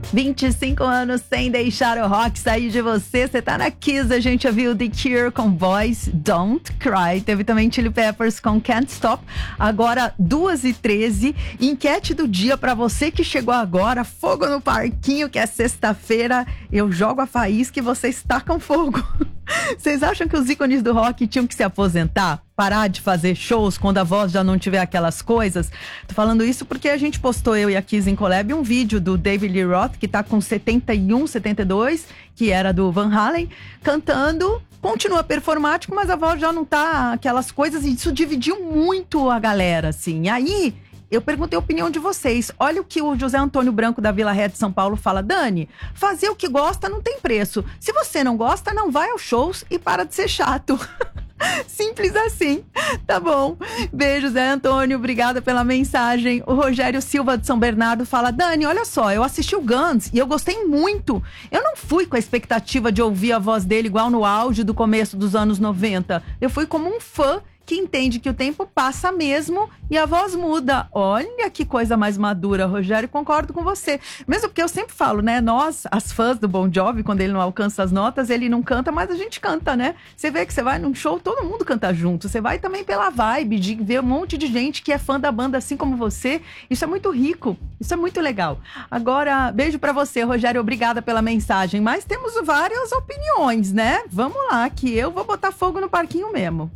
25 anos sem deixar o rock sair de você. Você tá na Kiss, a gente ouviu The Cure com Boys Don't Cry. Teve também Chili Peppers com Can't Stop. Agora, 2h13. Enquete do dia pra você que chegou agora. Fogo no parquinho, que é sexta-feira. Eu jogo a faísca e vocês tacam fogo. Vocês acham que os ícones do rock tinham que se aposentar? Parar de fazer shows quando a voz já não tiver aquelas coisas? Tô falando isso porque a gente postou, eu e a Kiss em Collab, um vídeo do David Lee Roth, que tá com 71, 72, que era do Van Halen, cantando, continua performático, mas a voz já não tá aquelas coisas, e isso dividiu muito a galera, assim. E aí, eu perguntei a opinião de vocês. Olha o que o José Antônio Branco da Vila Ré de São Paulo fala. Dani, fazer o que gosta não tem preço. Se você não gosta, não vai aos shows e para de ser chato. Simples assim, tá bom. Beijo, Zé Antônio, obrigada pela mensagem. O Rogério Silva de São Bernardo fala: Dani, olha só, eu assisti o Guns e eu gostei muito. Eu não fui com a expectativa de ouvir a voz dele igual no auge do começo dos anos 90. Eu fui como um fã que entende que o tempo passa mesmo e a voz muda. Olha que coisa mais madura, Rogério, concordo com você. Mesmo porque eu sempre falo, né, nós, as fãs do Bon Jovi, quando ele não alcança as notas, ele não canta, mas a gente canta, né? Você vê que você vai num show, todo mundo canta junto. Você vai também pela vibe de ver um monte de gente que é fã da banda assim como você. Isso é muito rico, isso é muito legal. Agora, beijo pra você, Rogério, obrigada pela mensagem. Mas temos várias opiniões, né? Vamos lá, que eu vou botar fogo no parquinho mesmo.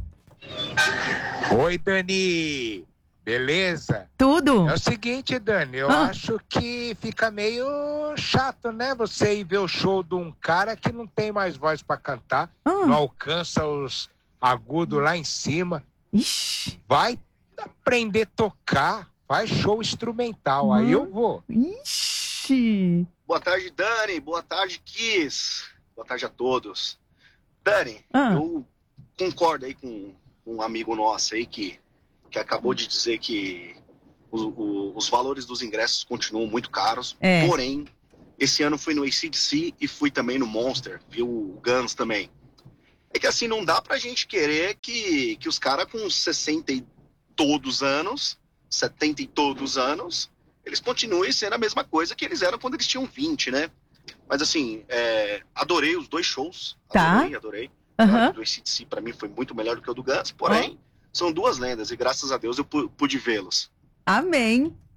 Oi, Dani, beleza? Tudo? É o seguinte, Dani, eu acho que fica meio chato, né? Você ir ver o show de um cara que não tem mais voz pra cantar, não alcança os agudos lá em cima. Ixi. Vai aprender a tocar, faz show instrumental, aí eu vou. Ixi. Boa tarde, Dani, boa tarde, Kiss. Boa tarde a todos. Dani, eu concordo aí com um amigo nosso aí que acabou de dizer que os valores dos ingressos continuam muito caros. Porém, esse ano fui no AC/DC e fui também no Monster, viu o Guns também. É que assim, não dá pra gente querer que os caras com 60 e todos anos, 70 e todos anos, eles continuem sendo a mesma coisa que eles eram quando eles tinham 20, né? Mas assim, adorei os dois shows. Adorei. Do AC/DC pra mim foi muito melhor do que o do Guns, porém, são duas lendas e graças a Deus eu pude vê-los. Amém.